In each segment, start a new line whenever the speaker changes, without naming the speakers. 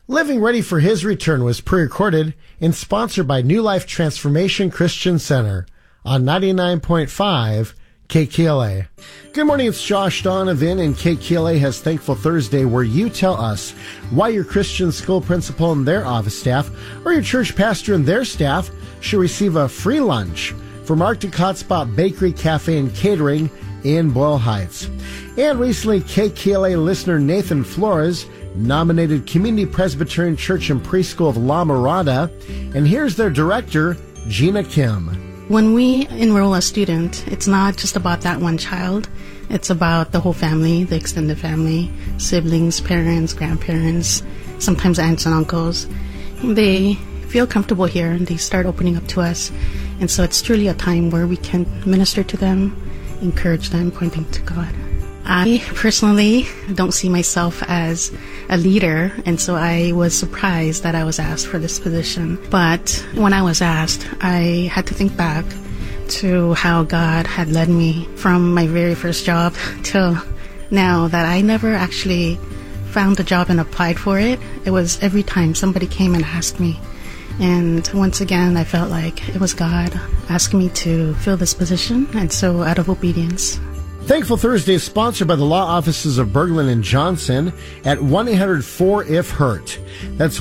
Living Ready for His Return was pre-recorded and sponsored by New Life Transformation Christian Center on 99.5 KKLA. Good morning, it's Josh Donovan, and KKLA has Thankful Thursday, where you tell us why your Christian school principal and their office staff, or your church pastor and their staff, should receive a free lunch from Arctic Hotspot Bakery, Cafe, and Catering in Boyle Heights. And recently, KKLA listener Nathan Flores nominated Community Presbyterian Church and Preschool of La Mirada, and here's their director, Gina Kim.
When we enroll a student, it's not just about that one child. It's about the whole family, the extended family, siblings, parents, grandparents, sometimes aunts and uncles. They feel comfortable here and they start opening up to us. And so it's truly a time where we can minister to them, encourage them, pointing to God. I personally don't see myself as a leader, and so I was surprised that I was asked for this position. But when I was asked, I had to think back to how God had led me from my very first job till now, that I never actually found the job and applied for it. It was every time somebody came and asked me. And once again, I felt like it was God asking me to fill this position, and so out of obedience.
Thankful Thursday is sponsored by the law offices of Berglund and Johnson at 1-800-4-IF-HURT. That's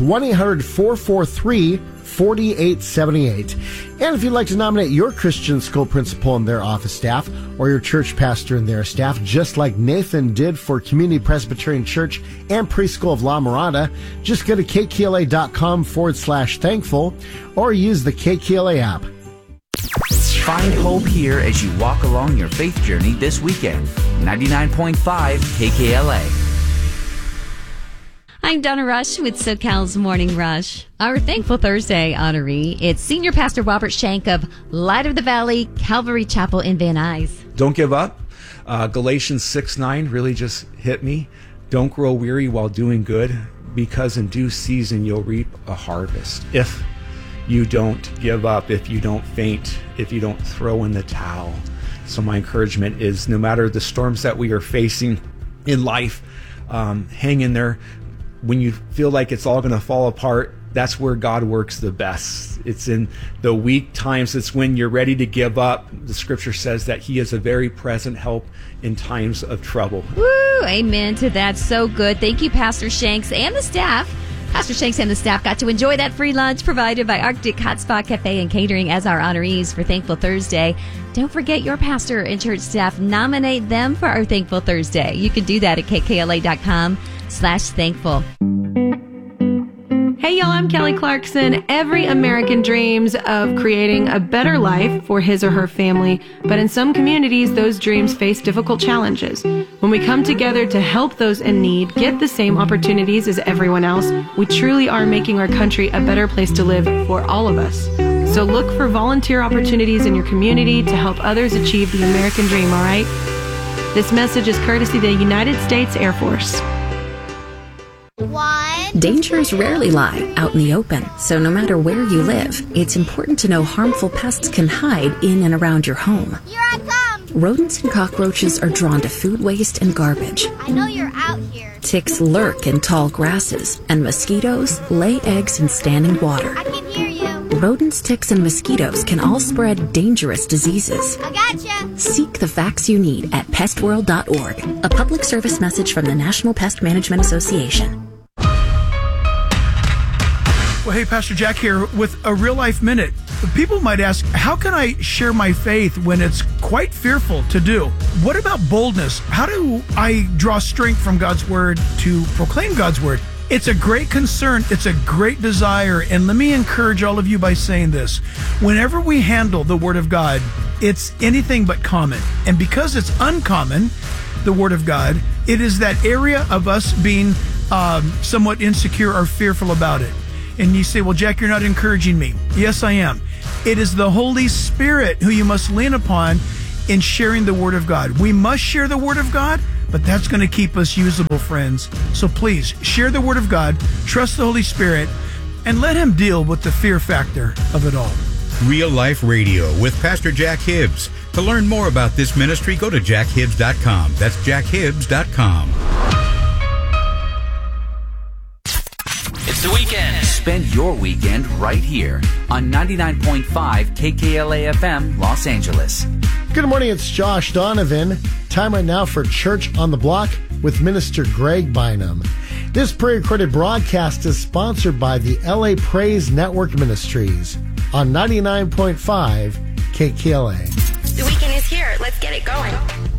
1-800-443-4878. And if you'd like to nominate your Christian school principal and their office staff, or your church pastor and their staff, just like Nathan did for Community Presbyterian Church and Preschool of La Mirada, just go to kkla.com/thankful or use the KKLA app.
Find hope here as you walk along your faith journey this weekend. 99.5 KKLA.
I'm Donna Rush with SoCal's Morning Rush. Our Thankful Thursday honoree, it's Senior Pastor Robert Shank of Light of the Valley Calvary Chapel in Van Nuys.
Don't give up. Galatians 6:9 really just hit me. Don't grow weary while doing good, because in due season you'll reap a harvest. If you don't give up, if you don't faint, if you don't throw in the towel. So my encouragement is, no matter the storms that we are facing in life, hang in there. When you feel like it's all going to fall apart, that's where God works the best. It's in the weak times. It's when you're ready to give up. The scripture says that he is a very present help in times of trouble.
Woo! Amen to that. So good. Thank you, Pastor Shanks and the staff. Pastor Shanks and the staff got to enjoy that free lunch provided by Arctic Hotspot Cafe and Catering as our honorees for Thankful Thursday. Don't forget your pastor and church staff. Nominate them for our Thankful Thursday. You can do that at kkla.com/thankful.
Hey y'all, I'm Kelly Clarkson. Every American dreams of creating a better life for his or her family, but in some communities, those dreams face difficult challenges. When we come together to help those in need get the same opportunities as everyone else, we truly are making our country a better place to live for all of us. So look for volunteer opportunities in your community to help others achieve the American dream, all right? This message is courtesy of the United States Air Force.
Dangers rarely lie out in the open, so no matter where you live, it's important to know harmful pests can hide in and around your home.
Here I come!
Rodents and cockroaches are drawn to food waste and garbage.
I know you're out here.
Ticks lurk in tall grasses, and mosquitoes lay eggs in standing water.
I can hear you.
Rodents, ticks, and mosquitoes can all spread dangerous diseases.
I gotcha.
Seek the facts you need at pestworld.org. A public service message from the National Pest Management Association.
Well, hey, Pastor Jack here with a Real Life Minute. People might ask, how can I share my faith when it's quite fearful to do? What about boldness? How do I draw strength from God's Word to proclaim God's Word? It's a great concern. It's a great desire. And let me encourage all of you by saying this. Whenever we handle the Word of God, it's anything but common. And because it's uncommon, the Word of God, it is that area of us being somewhat insecure or fearful about it. And you say, well, Jack, you're not encouraging me. Yes, I am. It is the Holy Spirit who you must lean upon in sharing the Word of God. We must share the Word of God, but that's going to keep us usable, friends. So please, share the Word of God, trust the Holy Spirit, and let Him deal with the fear factor of it all.
Real Life Radio with Pastor Jack Hibbs. To learn more about this ministry, go to jackhibbs.com. That's jackhibbs.com.
weekend. Spend your weekend right here on 99.5 KKLA FM, Los Angeles.
Good morning, it's Josh Donovan. Time right now for Church on the Block with Minister Greg Bynum. This pre-recorded broadcast is sponsored by the LA Praise Network Ministries on 99.5 KKLA.
The weekend is here. Let's get it going.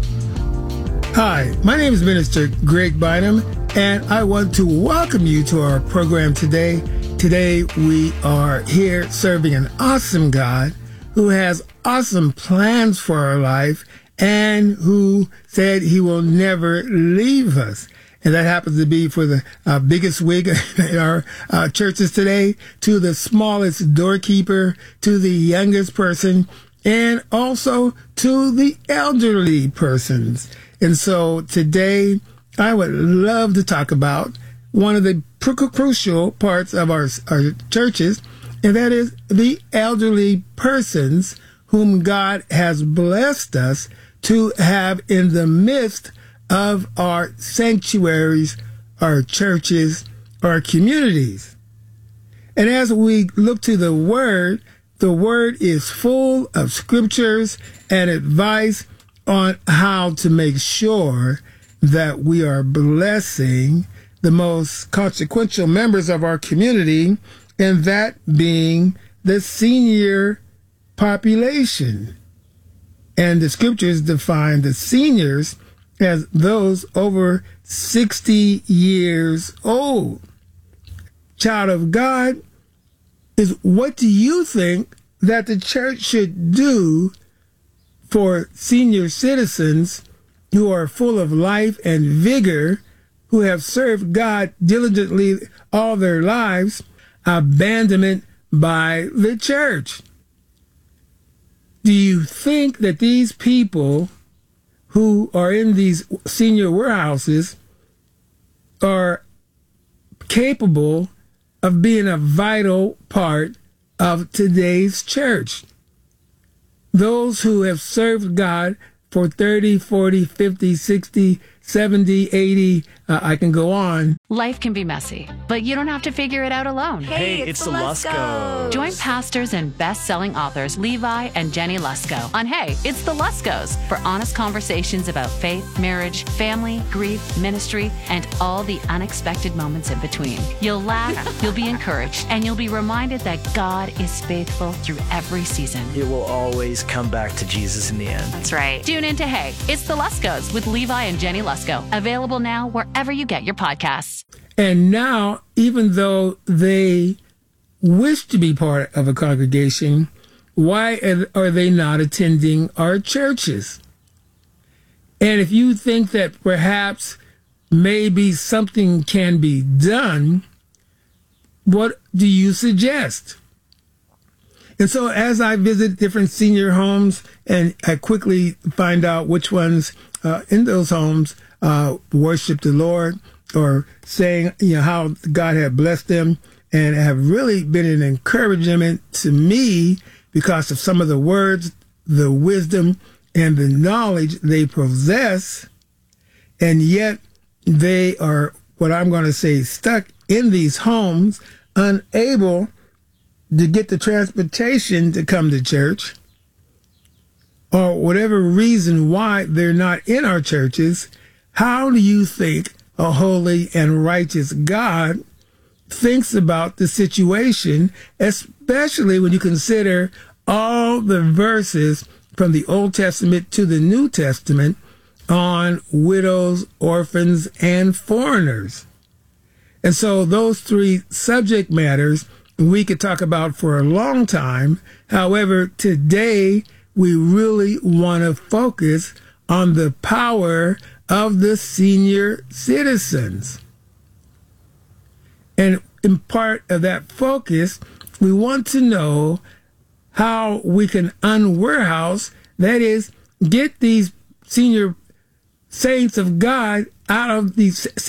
Hi, my name is Minister Greg Bynum, and I want to welcome you to our program today. Today, we are here serving an awesome God who has awesome plans for our life and who said he will never leave us. And that happens to be for the biggest wig in our churches today, to the smallest doorkeeper, to the youngest person, and also to the elderly persons. And so today, I would love to talk about one of the crucial parts of our churches, and that is the elderly persons whom God has blessed us to have in the midst of our sanctuaries, our churches, our communities. And as we look to the Word is full of scriptures and advice on how to make sure that we are blessing the most consequential members of our community, and that being the senior population. And the scriptures define the seniors as those over 60 years old. Child of God, what do you think that the church should do for senior citizens who are full of life and vigor, who have served God diligently all their lives, abandonment by the church? Do you think that these people who are in these senior warehouses are capable of being a vital part of today's church? Those who have served God for 30, 40, 50, 60, 70, 80, I can go on.
Life can be messy, but you don't have to figure it out alone.
Hey, it's the Luskos.
Join pastors and best-selling authors Levi and Jenny Lusko on Hey, It's the Luskos for honest conversations about faith, marriage, family, grief, ministry, and all the unexpected moments in between. You'll laugh, you'll be encouraged, and you'll be reminded that God is faithful through every season.
It will always come back to Jesus in the end.
That's right. Tune in to Hey, It's the Luskos with Levi and Jenny Lusko. Available now wherever you get your podcasts.
And now, even though they wish to be part of a congregation, why are they not attending our churches? And if you think that perhaps maybe something can be done, what do you suggest? And so as I visit different senior homes and I quickly find out which ones in those homes worship the Lord or saying, how God had blessed them and have really been an encouragement to me because of some of the words, the wisdom, and the knowledge they possess. And yet they are, what I'm going to say, stuck in these homes, unable to get the transportation to come to church, or whatever reason why they're not in our churches. How do you think a holy and righteous God thinks about the situation, especially when you consider all the verses from the Old Testament to the New Testament on widows, orphans, and foreigners? And so those three subject matters we could talk about for a long time. However, today we really want to focus on the power of the senior citizens. And in part of that focus, we want to know how we can unwarehouse, that is, get these senior saints of God out of these